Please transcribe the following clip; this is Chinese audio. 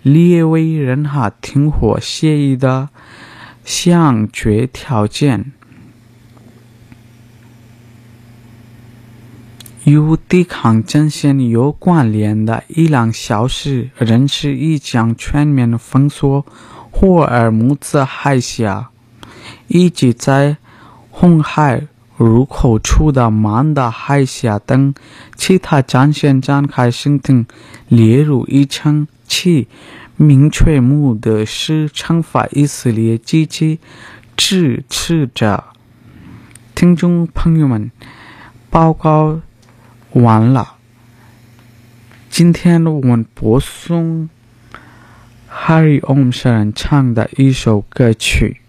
列为任何停火协议的先决条件。与抵抗战线有关联的伊朗消息人士已将全面封锁霍尔木兹海峡，以及在红海入口处的曼达海峡等其他战线展开行动，列入议程，其明确目的是惩罚以色列及其支持者。听众朋友们，报告完了。今天我们播送Hari Om 唱的一首歌曲。